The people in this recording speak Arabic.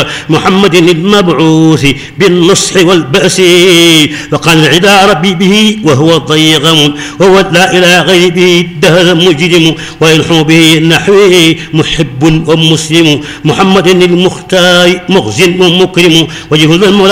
محمد المبعوث بالنصح والبأس. وقال العدا ربي به وهو الضيغم، وهو لا إله غير به الدهر مجرم، ويلحم به النحوي محب ومسلم. محمد المختار مغز ومكرم، وجه المولى